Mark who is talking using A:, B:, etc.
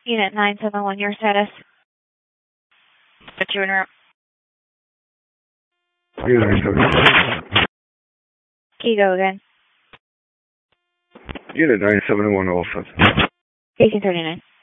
A: Unit 971, your status? Put you in room.
B: Unit 971.
A: Can you go again?
B: Unit 971 also.
A: Beacon 39.